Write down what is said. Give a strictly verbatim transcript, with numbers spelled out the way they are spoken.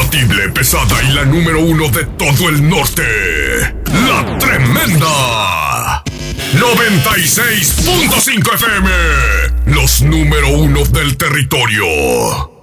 imbatible, pesada y la número uno de todo el norte. La Tremenda. noventa y seis punto cinco F M. Los número uno del territorio.